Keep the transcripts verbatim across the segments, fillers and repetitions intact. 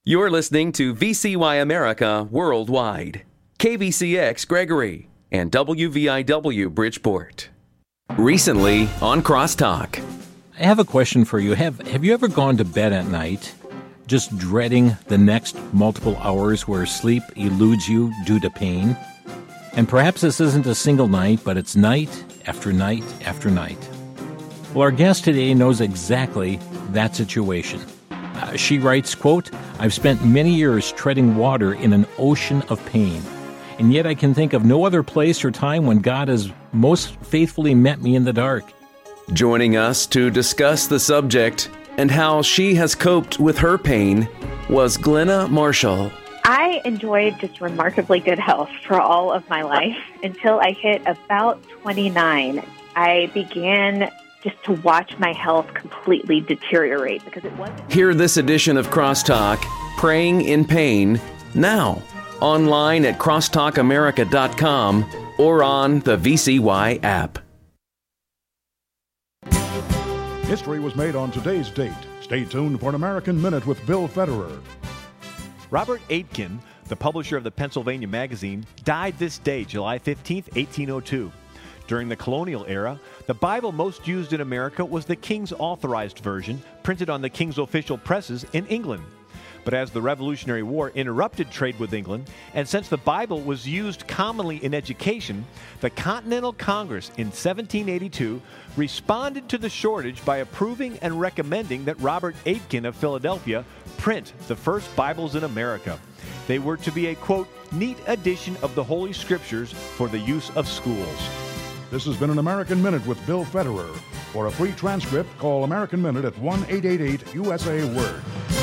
You're listening to V C Y America Worldwide, K V C X Gregory, and W V I W Bridgeport. Recently on Crosstalk. I have a question for you. Have Have you ever gone to bed at night just dreading the next multiple hours where sleep eludes you due to pain? And perhaps this isn't a single night, but it's night after night after night. Well, our guest today knows exactly that situation. Uh, she writes, quote, "I've spent many years treading water in an ocean of pain, and yet I can think of no other place or time when God has most faithfully met me in the dark." Joining us to discuss the subject and how she has coped with her pain was Glenna Marshall. I enjoyed just remarkably good health for all of my life until I hit about twenty-nine. I began just to watch my health completely deteriorate because it wasn't... Hear this edition of Crosstalk, Praying in Pain, now, online at crosstalk america dot com or on the V C Y app. History was made on today's date. Stay tuned for an American Minute with Bill Federer. Robert Aitken, the publisher of the Pennsylvania Magazine, died this day, July fifteenth, eighteen oh two. During the colonial era, the Bible most used in America was the King's Authorized Version, printed on the King's official presses in England. But as the Revolutionary War interrupted trade with England, and since the Bible was used commonly in education, the Continental Congress in seventeen eighty-two responded to the shortage by approving and recommending that Robert Aitken of Philadelphia print the first Bibles in America. They were to be a, quote, neat edition of the Holy Scriptures for the use of schools. This has been an American Minute with Bill Federer. For a free transcript, call American Minute at one eight eight eight U S A Word.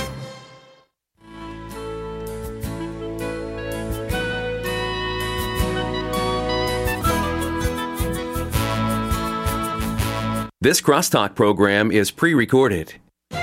This Crosstalk program is pre-recorded.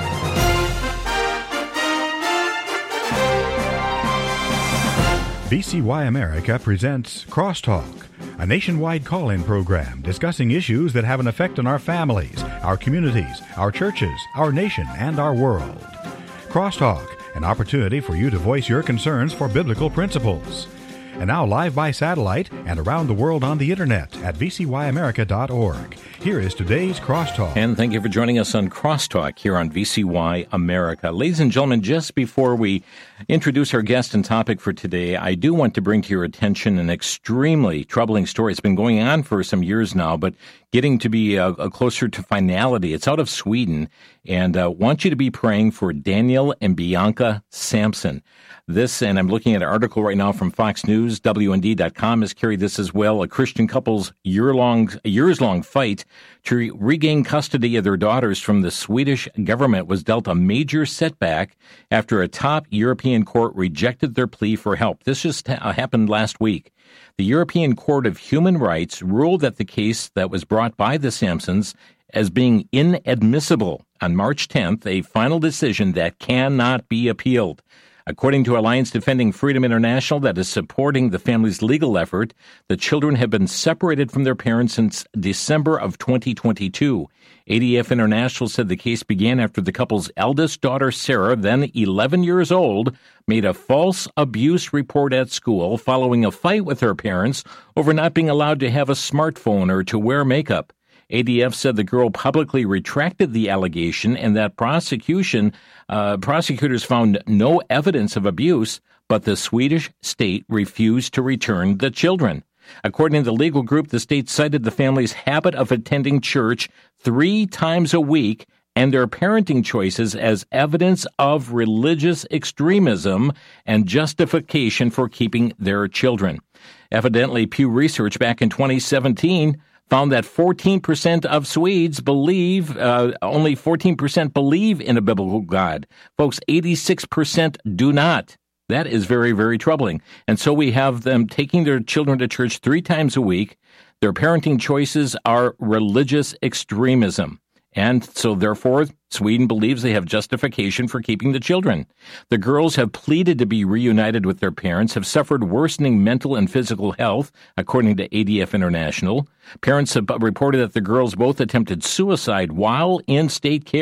V C Y America presents Crosstalk, a nationwide call-in program discussing issues that have an effect on our families, our communities, our churches, our nation, and our world. Crosstalk, an opportunity for you to voice your concerns for biblical principles. And now live by satellite and around the world on the internet at v c y america dot org. Here is today's Crosstalk. And thank you for joining us on Crosstalk here on V C Y America. Ladies and gentlemen, just before we introduce our guest and topic for today, I do want to bring to your attention an extremely troubling story. It's been going on for some years now, but getting to be uh, closer to finality. It's out of Sweden, and I uh, want you to be praying for Daniel and Bianca Sampson. This, and I'm looking at an article right now from Fox News, W N D dot com has carried this as well. A Christian couple's year-long, years-long fight to re- regain custody of their daughters from the Swedish government was dealt a major setback after a top European court rejected their plea for help. This just ha- happened last week. The European Court of Human Rights ruled that the case that was brought by the Sampsons as being inadmissible on March tenth, a final decision that cannot be appealed. According to Alliance Defending Freedom International, that is supporting the family's legal effort, the children have been separated from their parents since December of twenty twenty-two. A D F International said the case began after the couple's eldest daughter, Sarah, then eleven years old, made a false abuse report at school following a fight with her parents over not being allowed to have a smartphone or to wear makeup. A D F said the girl publicly retracted the allegation and that prosecution uh, prosecutors found no evidence of abuse, but the Swedish state refused to return the children. According to the legal group, the state cited the family's habit of attending church three times a week and their parenting choices as evidence of religious extremism and justification for keeping their children. Evidently, Pew Research back in twenty seventeen found that fourteen percent of Swedes believe, uh, only fourteen percent believe in a biblical God. Folks, eighty-six percent do not. That is very, very troubling. And so we have them taking their children to church three times a week. Their parenting choices are religious extremism. And so, therefore, Sweden believes they have justification for keeping the children. The girls have pleaded to be reunited with their parents, have suffered worsening mental and physical health, according to A D F International. Parents have reported that the girls both attempted suicide while in state care.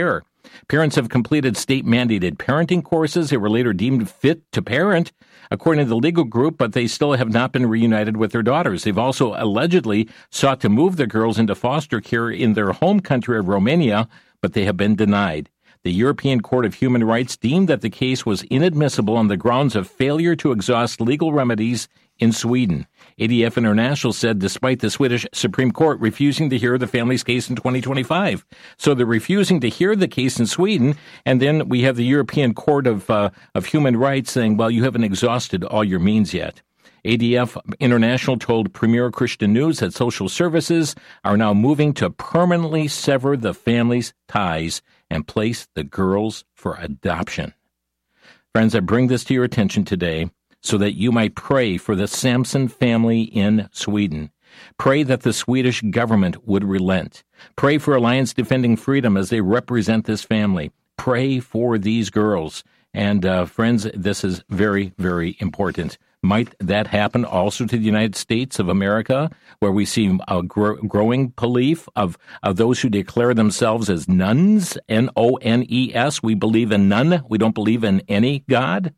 Parents have completed state-mandated parenting courses. They were later deemed fit to parent, according to the legal group, but they still have not been reunited with their daughters. They've also allegedly sought to move the girls into foster care in their home country of Romania, but they have been denied. The European Court of Human Rights deemed that the case was inadmissible on the grounds of failure to exhaust legal remedies in Sweden. A D F International said despite the Swedish Supreme Court refusing to hear the family's case in twenty twenty-five. So they're refusing to hear the case in Sweden, and then we have the European Court of, uh, of Human Rights saying, well, you haven't exhausted all your means yet. A D F International told Premier Christian News that social services are now moving to permanently sever the family's ties and place the girls for adoption. Friends, I bring this to your attention today so that you might pray for the Samson family in Sweden. Pray that the Swedish government would relent. Pray for Alliance Defending Freedom as they represent this family. Pray for these girls. And uh, friends, this is very, very important. Might that happen also to the United States of America, where we see a gro- growing belief of, of those who declare themselves as nuns, N O N E S. We believe in none. We don't believe in any God.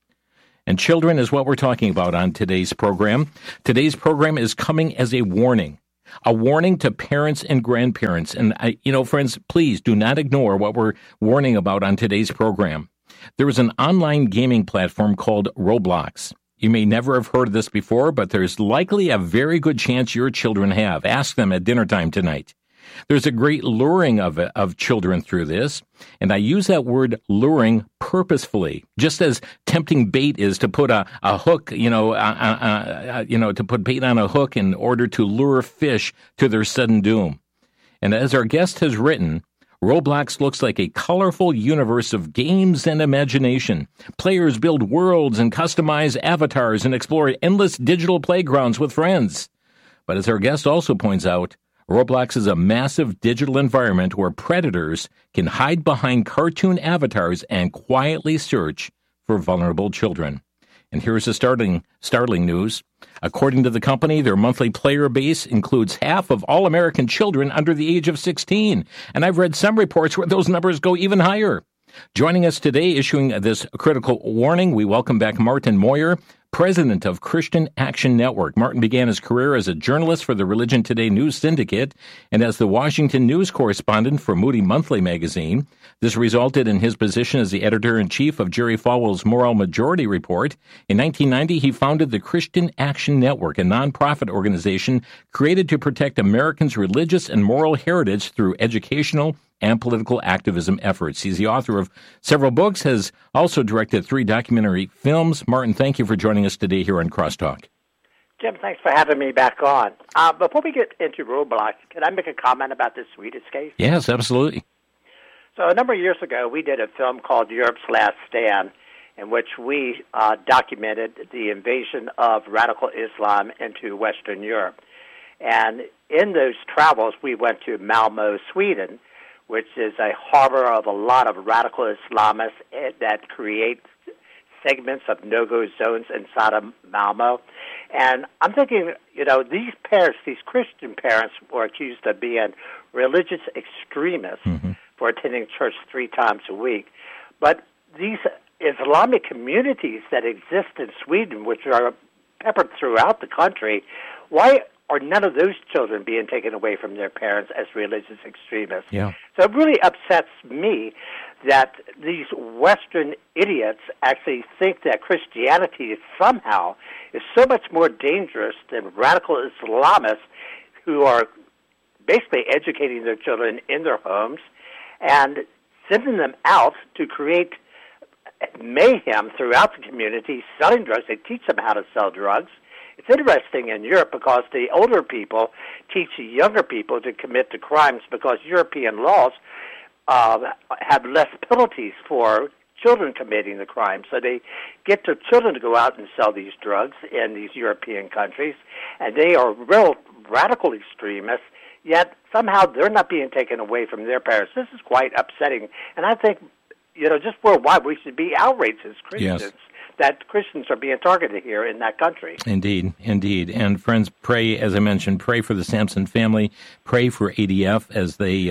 And children is what we're talking about on today's program. Today's program is coming as a warning. A warning to parents and grandparents. And, I, you know, friends, please do not ignore what we're warning about on today's program. There is an online gaming platform called Roblox. You may never have heard of this before, but there's likely a very good chance your children have. Ask them at dinner time tonight. There's a great luring of of children through this, and I use that word luring purposefully, just as tempting bait is to put a, a hook, you know, uh, uh, uh, you know, to put bait on a hook in order to lure fish to their sudden doom. And as our guest has written, Roblox looks like a colorful universe of games and imagination. Players build worlds and customize avatars and explore endless digital playgrounds with friends. But as our guest also points out, Roblox is a massive digital environment where predators can hide behind cartoon avatars and quietly search for vulnerable children. And here's the startling, startling news. According to the company, their monthly player base includes half of all American children under the age of sixteen. And I've read some reports where those numbers go even higher. Joining us today, issuing this critical warning, we welcome back Martin Moyer, president of Christian Action Network. Martin began his career as a journalist for the Religion Today News Syndicate and as the Washington news correspondent for Moody Monthly magazine. This resulted in his position as the editor-in-chief of Jerry Falwell's Moral Majority Report. In nineteen ninety, he founded the Christian Action Network, a nonprofit organization created to protect Americans' religious and moral heritage through educational and political activism efforts. He's the author of several books, has also directed three documentary films. Martin, thank you for joining us today here on Crosstalk. Jim, thanks for having me back on. Uh, before we get into Roblox, can I make a comment about this Swedish case? Yes, absolutely. So a number of years ago, we did a film called Europe's Last Stand, in which we uh, documented the invasion of radical Islam into Western Europe. And in those travels, we went to Malmö, Sweden, which is a harbor of a lot of radical Islamists that create segments of no-go zones inside of Malmö. And I'm thinking, you know, these parents, these Christian parents, were accused of being religious extremists mm-hmm. for attending church three times a week. But these Islamic communities that exist in Sweden, which are peppered throughout the country, why are none of those children being taken away from their parents as religious extremists? Yeah. So it really upsets me that these Western idiots actually think that Christianity somehow is so much more dangerous than radical Islamists who are basically educating their children in their homes and sending them out to create mayhem throughout the community, selling drugs. They teach them how to sell drugs. It's interesting in Europe because the older people teach the younger people to commit the crimes because European laws uh, have less penalties for children committing the crime. So they get their children to go out and sell these drugs in these European countries, and they are real radical extremists, yet somehow they're not being taken away from their parents. This is quite upsetting, and I think, you know, just worldwide we should be outraged as Christians. Yes. That Christians are being targeted here in that country. Indeed, indeed. And friends, pray, as I mentioned, pray for the Samson family. Pray for A D F as they uh,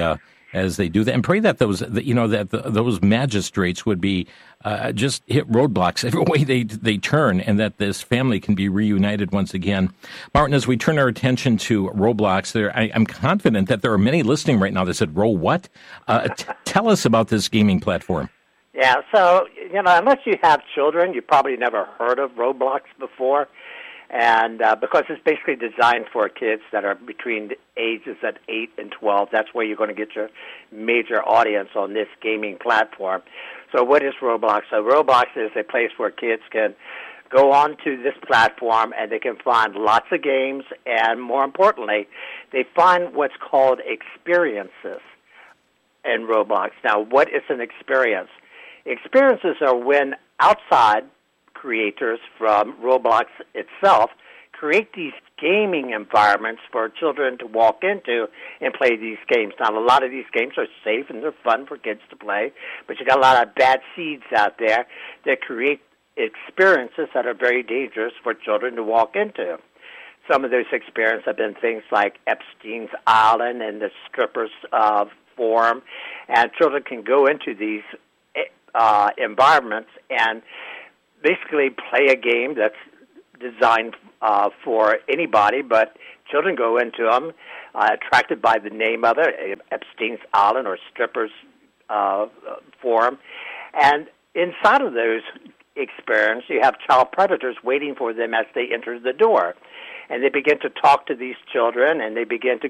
as they do that, and pray that those, that, you know, that the, those magistrates would be uh, just hit roadblocks every way they they turn, and that this family can be reunited once again. Martin, as we turn our attention to Roblox, there, I, I'm confident that there are many listening right now that said, "Ro, what?" Uh, t- tell us about this gaming platform. Yeah, so, you know, unless you have children, you probably never heard of Roblox before. And uh, because it's basically designed for kids that are between the ages of eight and twelve, that's where you're going to get your major audience on this gaming platform. So what is Roblox? So Roblox is a place where kids can go onto this platform and they can find lots of games, and more importantly, they find what's called experiences in Roblox. Now, what is an experience? Experiences are when outside creators from Roblox itself create these gaming environments for children to walk into and play these games. Now, a lot of these games are safe and they're fun for kids to play, but you got a lot of bad seeds out there that create experiences that are very dangerous for children to walk into. Some of those experiences have been things like Epstein's Island and the strippers uh, forum, and children can go into these uh, environments and basically play a game that's designed uh, for anybody, but children go into them uh, attracted by the name of it, Epstein's Island or Strippers uh, Forum. And inside of those experiences, you have child predators waiting for them as they enter the door. And they begin to talk to these children, and they begin to